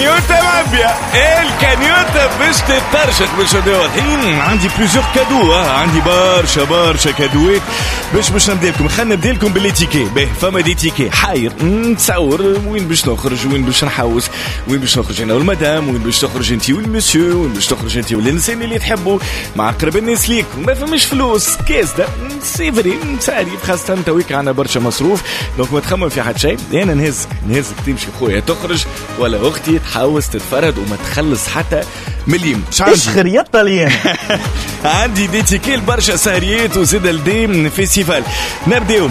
الكانيوتا معبية، الكانيوتا باش تترشق باش واضحين. عندي بليزيور كادو، عندي برشا كادوات باش نبدا لكم. خلينا نبدا لكم بالتيكي. باهي فما دي تيكي حاير نتصور وين باش نخرج، وين باش نحوس، وين باش نخرج انا والمدام، وين باش تخرج انت والمسيو، وين باش تخرج انت والانسان اللي تحبوا مع اقرب الناس ليك. ما فماش فلوس كاس ده سيفري تعرف، خاصة تويك عنا برشا مصروف، دونك ما تخمم في حد شيء. انا نهزك تمشي خويا تخرج ولا اختي تحوس تتفرد وما تخلص حتى مليم. ايش خريطة طليان. عندي دي تيكي برشا سهريات وزيد الديم فيستيفال. نبداو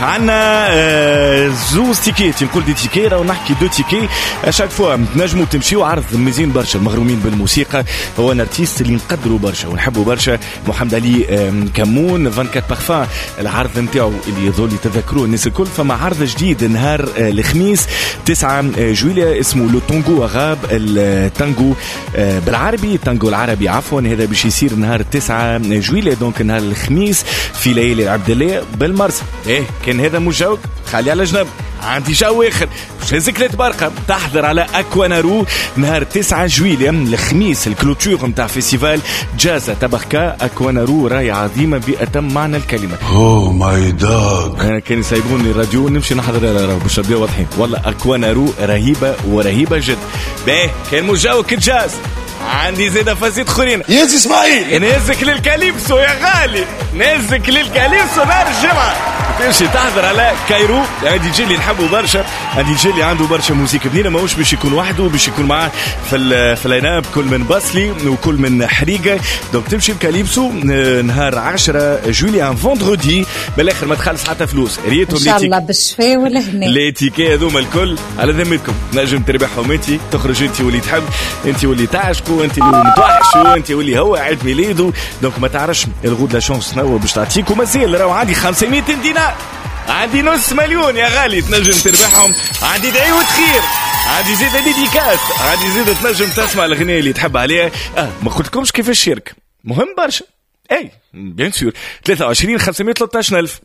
عندنا زوز تيكيت، نقول دي تيكي راهو نحكي دو تيكي اشاك فوا. نجموا تمشيو عرض مزيان برشا المغرومين بالموسيقى، هو ان ارتيست اللي نقدروا برشا ونحبوا برشا، محمد علي كمون 24 بارفان. العرض نتاعو اللي يظل تذكروه الناس الكل. فما عرض جديد نهار الخميس 9 جويلية اسمه لو تونغو أغاب، التانغو بالعربي، التانغو العربي عفوا. هذا باش يصير نهار 9 جويلية، دونك نهار الخميس في ليالي العبد الله بالمرسى. كان هذا مش جوك، خلي على جنب. عندي جو اخر باش نزكلت برقه تحضر على اكوانارو نهار 9 جويلية الخميس، الكلوتور نتاع فيستيفال جاز تبخكا. اكوانارو راي عظيمه بأتم معنى الكلمه. اوه ماي دوغ. انا كان يسايبوني الراديو نمشي نحضر على باش نبداو واضحين. والله اكوانارو رهيبه جد. باهي كان مجاوك جاز. عندي زيادة فازيت خورين يا اسماعيل، نهزك للكاليبسو يا غالي، نهزك للكاليبسو نهار الجمعة تمشي تحضر على كايرو. عندي جي اللي نحبه برشا، عندي جي اللي عنده برشا موسيقى بنينة، ماهوش باش يكون وحده، باش يكون معاه في اللايناب كل من باسلي وكل من حريقة. دونك تمشي الكاليبسو نهار 10 جويلية فوندردي بالاخر ما تخلص حتى فلوس. ريتهم ان شاء الله بالشفاء والهنا. لي تيكي هذوما الكل على ذمتكم، نجم تربحهم انت، تخرج انت واللي تحب، انت واللي تعشقوا، انت اللي متوحشوا، انت واللي هو عيد ميلاده. دونك ما تعرفش الغود لا شانس نو باش تعطيكم مازال. راهو عندي 500 دينار، عندي نص مليون يا غالي تنجم تربحهم. عندي دعوة خير، عندي زيادة ديديكاس، عندي زيادة تنجم تسمع الأغنية اللي تحب عليها. ما قلتلكمش كيف الشركة مهم برشا. اي بيان سور 23 513 ألف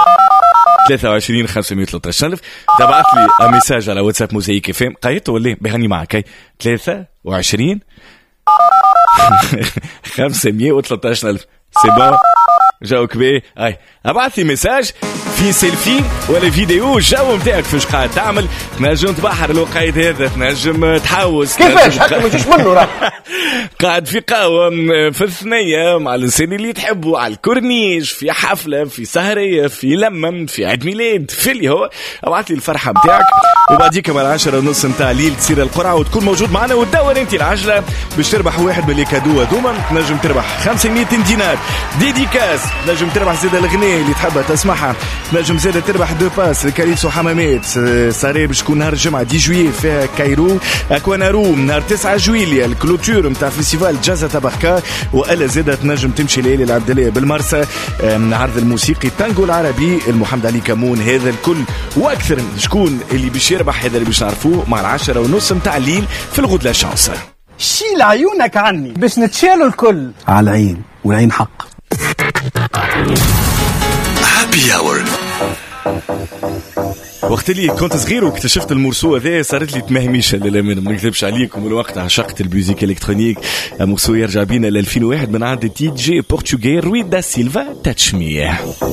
23 513 ألف. تبعت لي ميساج على واتساب موزايك FM. قايته ولا بهني معك 23 513 ألف. سيبا جاوك بيه. اي ابعث لي ميساج في سيلفي ولا فيديو الجو نتاعك فاش قاعد تعمل. تنجم تبحر لو قايد هذا، تنجم تحوس كيفاش هكا ما تجيش منه راه قاعد في قهوة في الثنية مع الإنسان اللي تحبه، على الكورنيش، في حفلة، في سهرية، في لمم، في عيد ميلاد، في اللي هو. ابعث لي الفرحة نتاعك وبعديك مع 10:30 نتاع الليل تصير القرعة وتكون موجود معنا وتدور انت العجلة باش تربح واحد من اللي كادو هذوما. تنجم تربح 500 دينار ديديكاس، تنجم تربح زيادة الأغنية اللي تحبها تسمعها، تنجم زيادة تربح دو باس لكاليبسو حمامات. ساري باش تكون نهار الجمعة 10 جويلية فيها كايرو اكوانارو. نهار 9 جويلية الكلوتور نتاع فيستيفال جازا تبخكا. وإلا زيادة تنجم تمشي ليالي العبد الله بالمرسى، عرض الموسيقي التانغو العربي المحمد علي كمون. هذا الكل واكثر. شكون اللي باش يربح؟ هذا اللي باش نعرفوه مع 10:30 نتاع الليل في الغد لا شانس. شيل عيونك عني باش نتشالوا الكل على العين، والعين حق. هابي اور. وقت اللي كنت صغير واكتشفت المورسو هذا صارت لي تمهميشه للامانه، ما نكذبش عليكم. الوقت عشقت الموسيقى الالكترونيك. المورسو يرجع بينا ل 2001 من عند دي جي بورتوغي روي دا سيلفا تاتش مي.